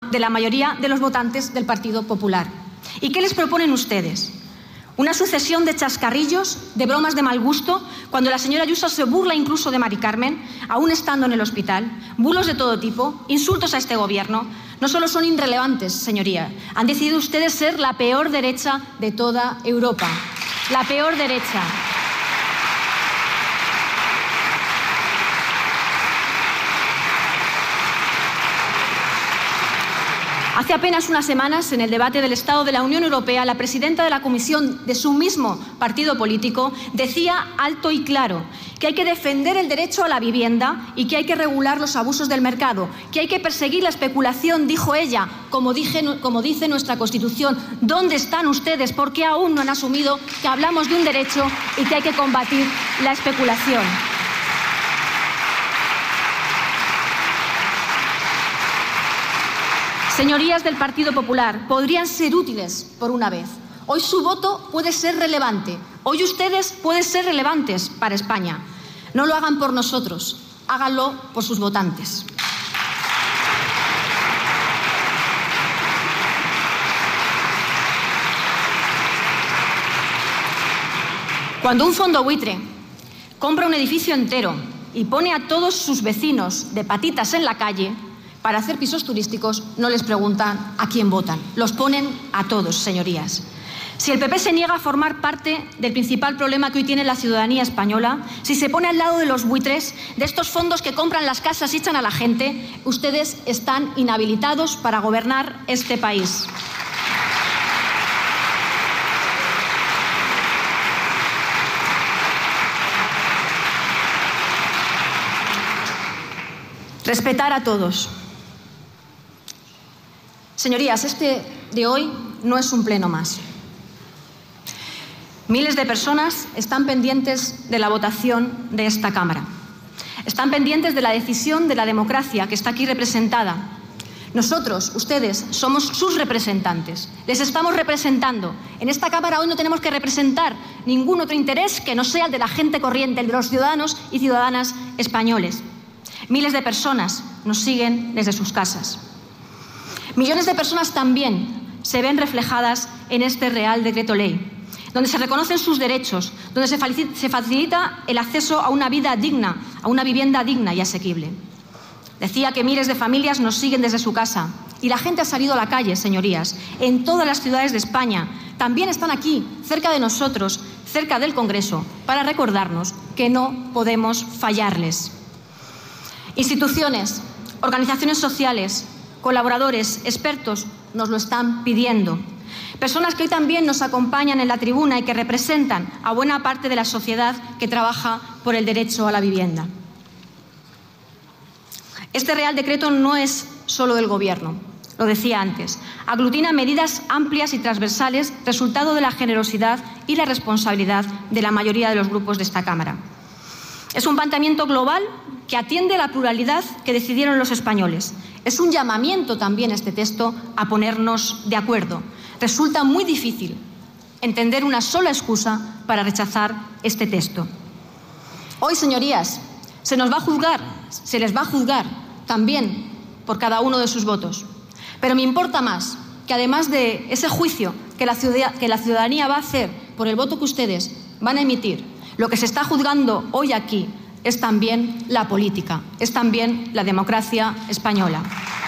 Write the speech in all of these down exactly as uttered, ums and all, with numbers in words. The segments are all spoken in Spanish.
de la mayoría de los votantes del Partido Popular. ¿Y qué les proponen ustedes? Una sucesión de chascarrillos, de bromas de mal gusto, cuando la señora Ayuso se burla incluso de Mari Carmen, aún estando en el hospital, bulos de todo tipo, insultos a este Gobierno. No solo son irrelevantes, señoría, han decidido ustedes ser la peor derecha de toda Europa. La peor derecha. Hace apenas unas semanas, en el debate del Estado de la Unión Europea, la presidenta de la Comisión de su mismo partido político decía alto y claro que hay que defender el derecho a la vivienda y que hay que regular los abusos del mercado, que hay que perseguir la especulación, dijo ella, como, dije, como dice nuestra Constitución. ¿Dónde están ustedes? ¿Por qué aún no han asumido que hablamos de un derecho y que hay que combatir la especulación? Señorías del Partido Popular, podrían ser útiles por una vez. Hoy su voto puede ser relevante. Hoy ustedes pueden ser relevantes para España. No lo hagan por nosotros, háganlo por sus votantes. Cuando un fondo buitre compra un edificio entero y pone a todos sus vecinos de patitas en la calle para hacer pisos turísticos, no les preguntan a quién votan. Los ponen a todos, señorías. Si el P P se niega a formar parte del principal problema que hoy tiene la ciudadanía española, si se pone al lado de los buitres, de estos fondos que compran las casas y echan a la gente, ustedes están inhabilitados para gobernar este país. Respetar a todos. Señorías, este de hoy no es un pleno más. Miles de personas están pendientes de la votación de esta Cámara. Están pendientes de la decisión de la democracia que está aquí representada. Nosotros, ustedes, somos sus representantes. Les estamos representando. En esta Cámara hoy no tenemos que representar ningún otro interés que no sea el de la gente corriente, el de los ciudadanos y ciudadanas españoles. Miles de personas nos siguen desde sus casas. Millones de personas también se ven reflejadas en este Real Decreto Ley, donde se reconocen sus derechos, donde se facilita el acceso a una vida digna, a una vivienda digna y asequible. Decía que miles de familias nos siguen desde su casa y la gente ha salido a la calle, señorías, en todas las ciudades de España. También están aquí, cerca de nosotros, cerca del Congreso, para recordarnos que no podemos fallarles. Instituciones, organizaciones sociales, colaboradores, expertos nos lo están pidiendo. Personas que hoy también nos acompañan en la tribuna y que representan a buena parte de la sociedad que trabaja por el derecho a la vivienda. Este Real Decreto no es solo del Gobierno, lo decía antes. Aglutina medidas amplias y transversales, resultado de la generosidad y la responsabilidad de la mayoría de los grupos de esta Cámara. Es un planteamiento global que atiende a la pluralidad que decidieron los españoles. Es un llamamiento también este texto a ponernos de acuerdo. Resulta muy difícil entender una sola excusa para rechazar este texto. Hoy, señorías, se nos va a juzgar, se les va a juzgar también por cada uno de sus votos. Pero me importa más que además de ese juicio que la ciudadanía va a hacer por el voto que ustedes van a emitir, lo que se está juzgando hoy aquí es también la política, es también la democracia española.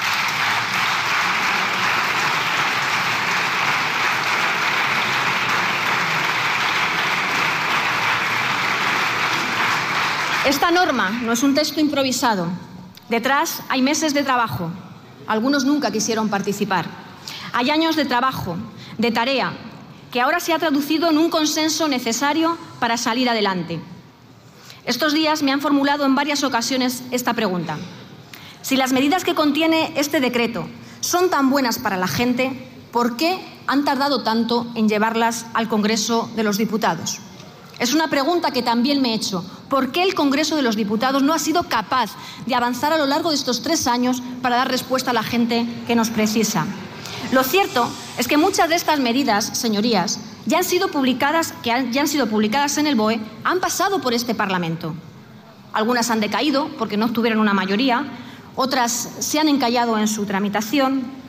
Esta norma no es un texto improvisado. Detrás hay meses de trabajo. Algunos nunca quisieron participar. Hay años de trabajo, de tarea, que ahora se ha traducido en un consenso necesario para salir adelante. Estos días me han formulado en varias ocasiones esta pregunta. Si las medidas que contiene este decreto son tan buenas para la gente, ¿por qué han tardado tanto en llevarlas al Congreso de los Diputados? Es una pregunta que también me he hecho. ¿Por qué el Congreso de los Diputados no ha sido capaz de avanzar a lo largo de estos tres años para dar respuesta a la gente que nos precisa? Lo cierto es que muchas de estas medidas, señorías, ya han sido publicadas, que han, ya han sido publicadas en el B O E, han pasado por este Parlamento. Algunas han decaído porque no obtuvieron una mayoría, otras se han encallado en su tramitación,